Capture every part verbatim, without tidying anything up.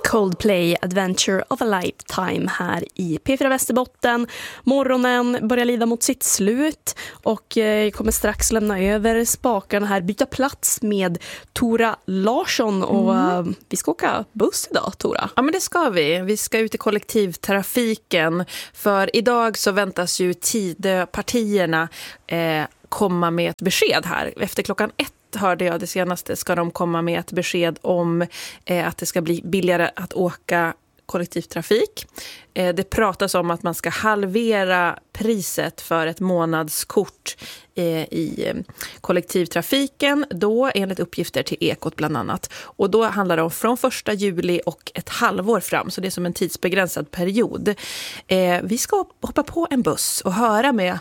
Coldplay, Adventure of a Lifetime här i P fyra Västerbotten. Morgonen börjar lida mot sitt slut och jag kommer strax lämna över spakarna här, byta plats med Tora Larsson och mm. vi ska åka buss idag, Tora. Ja, men det ska vi. Vi ska ut i kollektivtrafiken, för idag så väntas ju Tidöpartierna eh, komma med ett besked här. Efter klockan ett hörde jag det senaste, ska de komma med ett besked om eh, att det ska bli billigare att åka kollektivtrafik. Eh, det pratas om att man ska halvera priset för ett månadskort eh, i eh, kollektivtrafiken, då enligt uppgifter till Ekot bland annat. Och då handlar det om från första juli och ett halvår fram, så det är som en tidsbegränsad period. Eh, vi ska hoppa på en buss och höra med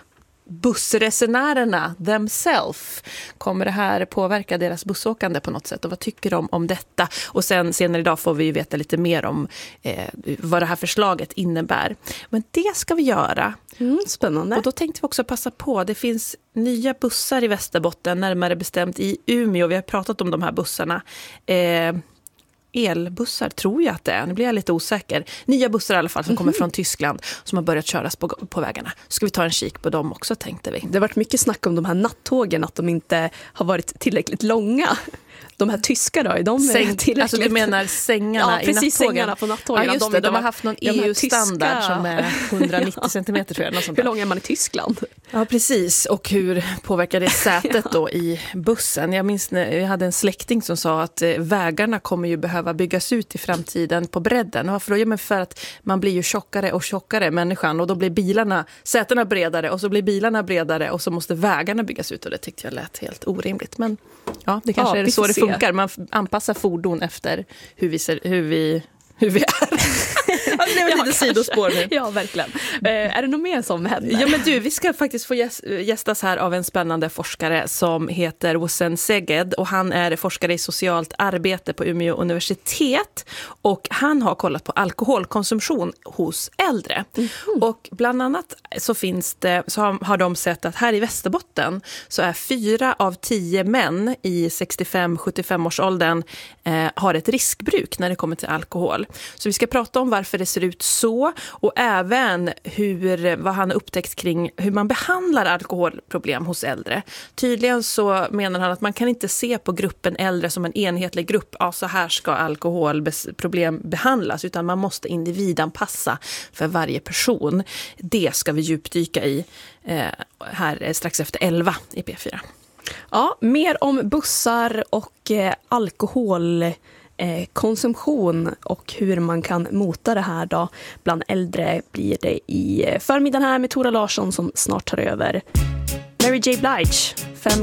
bussresenärerna themselves. Kommer det här påverka deras bussåkande på något sätt? Och vad tycker de om detta? Och sen senare idag får vi ju veta lite mer om eh, vad det här förslaget innebär. Men det ska vi göra. Mm, spännande. Och då tänkte vi också passa på. Det finns nya bussar i Västerbotten, närmare bestämt i Umeå. Vi har pratat om de här bussarna. Eh, elbussar tror jag att det är. Nu blir jag lite osäker. Nya bussar i alla fall som mm-hmm. kommer från Tyskland som har börjat köras på, på vägarna. Ska vi ta en kik på dem också, tänkte vi. Det har varit mycket snack om de här nattågen, att de inte har varit tillräckligt långa. De här tyska då, de är Säng, tillräckligt... Alltså du menar sängarna ja, i nattågen? Sängarna på nattågen. Ja, just det. De, de har haft någon E U-standard tyska... som är hundranittio centimeter tror jag. Något sånt. Hur lång är man i Tyskland? Ja, precis. Och hur påverkar det sätet då i bussen? Jag minns när jag hade en släkting som sa att eh, vägarna kommer ju behöva byggas ut i framtiden på bredden. Varför då? Ja, men för att man blir ju tjockare och tjockare, människan. Och då blir bilarna, sätena bredare och så blir bilarna bredare och så måste vägarna byggas ut. Och det tyckte jag lät helt orimligt. Men ja, det kanske ja, är så det funkar. Man anpassar fordon efter hur vi, ser, hur vi, hur vi är. Alltså, det är ja, lite sidospår nu. Ja, verkligen. Eh, är det något mer som händer? Ja, men du, vi ska faktiskt få gästas här av en spännande forskare som heter Wosen Seged, och han är forskare i socialt arbete på Umeå universitet, och han har kollat på alkoholkonsumtion hos äldre. Mm. Och bland annat så finns det, så har, har de sett att här i Västerbotten så är fyra av tio män i sextiofem till sjuttiofem års åldern eh, har ett riskbruk när det kommer till alkohol. Så vi ska prata om varför det ser ut så, och även hur, vad han har upptäckt kring hur man behandlar alkoholproblem hos äldre. Tydligen så menar han att man kan inte se på gruppen äldre som en enhetlig grupp. Ja, så här ska alkoholproblem behandlas, utan man måste individanpassa för varje person. Det ska vi djupdyka i eh, här strax efter elva i P fyra. Ja, mer om bussar och eh, alkohol Eh, konsumtion och hur man kan mota det här då bland äldre blir det i förmiddagen här med Tora Larsson som snart tar över. Mary J. Blige.